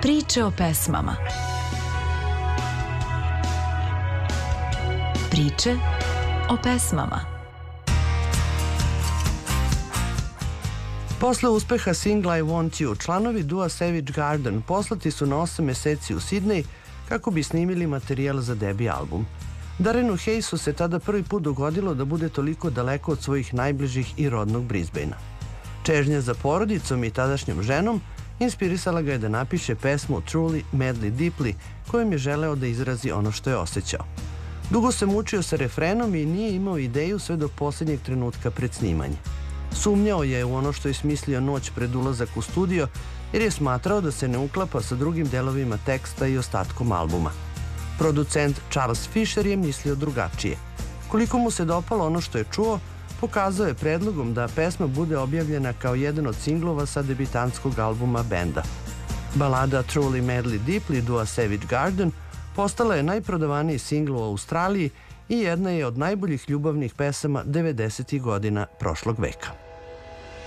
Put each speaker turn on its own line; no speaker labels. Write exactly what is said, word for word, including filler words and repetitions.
Priče o pesmama. Priče o pesmama.
Posle uspeha singla I Want You, članovi dua Savage Garden poslati su na osam meseci u Sidnej kako bi snimili materijal za debi album. Darrenu Hayesu se tada prvi put dogodilo da bude toliko daleko od svojih najbližih i rodnog Brisbanea. Čežnja za porodicom i tadašnjom ženom inspirisala ga je da napiše pesmu Truly, Madly, Deeply, kojom je želeo da izrazi ono što je osjećao. Dugo se mučio sa refrenom i nije imao ideju sve do posljednjeg trenutka pred snimanje. Sumnjao je u ono što je smislio noć pred ulazak u studio, jer je smatrao da se ne uklapa sa drugim delovima teksta i ostatkom albuma. Producent Charles Fisher je mislio drugačije. Koliko mu se dopalo ono što je čuo, pokazao je predlogom da pesma bude objavljena kao jedan od singlova sa debitantskog albuma benda. Balada Truly, Madly, Deeply dua Savage Garden postala je najprodavaniji singl u Australiji i jedna je od najboljih ljubavnih pesama devedesetih godina prošlog veka.